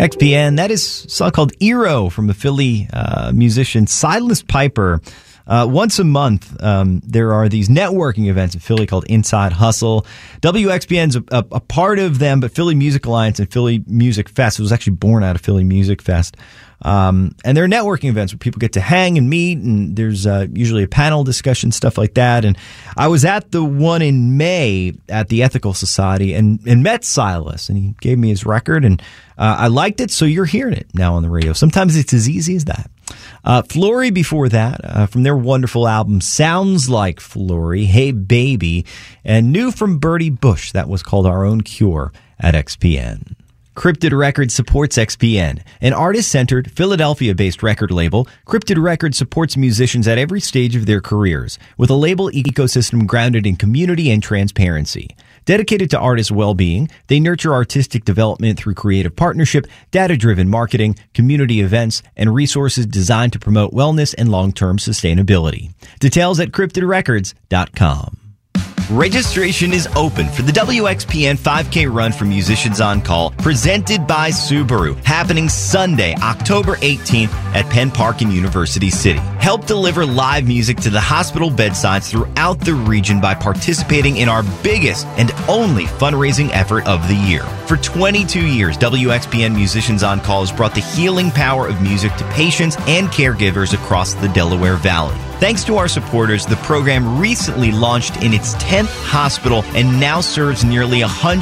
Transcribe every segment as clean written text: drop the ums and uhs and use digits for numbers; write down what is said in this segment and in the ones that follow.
XPN, that is a song called Eero from a Philly musician, Silas Piper. Once a month, there are these networking events in Philly called Inside Hustle. WXPN's a part of them, but Philly Music Alliance and Philly Music Fest, it was actually born out of Philly Music Fest. And there are networking events where people get to hang and meet, and there's usually a panel discussion, stuff like that. And I was at the one in May at the Ethical Society and met Silas, and he gave me his record, and I liked it, so you're hearing it now on the radio. Sometimes it's as easy as that. Flory before that, from their wonderful album Sounds Like Flory, Hey Baby, and new from Bertie Bush, that was called Our Own Cure at XPN. Cryptid Records supports XPN, an artist-centered, Philadelphia-based record label. Cryptid Records supports musicians at every stage of their careers, with a label ecosystem grounded in community and transparency. Dedicated to artists' well-being, they nurture artistic development through creative partnership, data-driven marketing, community events, and resources designed to promote wellness and long-term sustainability. Details at cryptidrecords.com. Registration is open for the WXPN 5K Run for Musicians on Call, presented by Subaru, happening Sunday, October 18th at Penn Park in University City. Help deliver live music to the hospital bedsides throughout the region by participating in our biggest and only fundraising effort of the year. For 22 years, WXPN Musicians on Call has brought the healing power of music to patients and caregivers across the Delaware Valley. Thanks to our supporters, the program recently launched in its 10th hospital and now serves nearly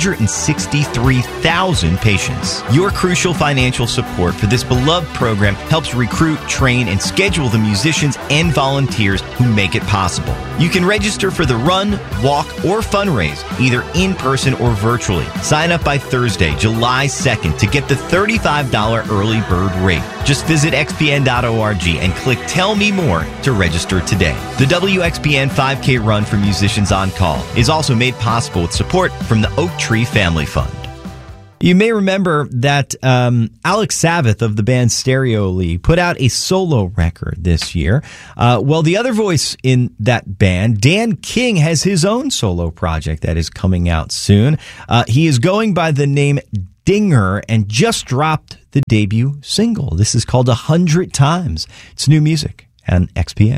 163,000 patients. Your crucial financial support for this beloved program helps recruit, train, and schedule the musicians and volunteers who make it possible. You can register for the run, walk, or fundraise, either in person or virtually. Sign up by Thursday, July 2nd to get the $35 early bird rate. Just visit xpn.org and click Tell Me More to register today. The WXPN 5K Run for Musicians on Call is also made possible with support from the Oak Tree Family Fund. You may remember that Alex Savath of the band Stereo League put out a solo record this year. Well, the other voice in that band, Dan King, has his own solo project that is coming out soon. He is going by the name Dinger and just dropped the debut single. This is called 100 Times. It's new music on XPN.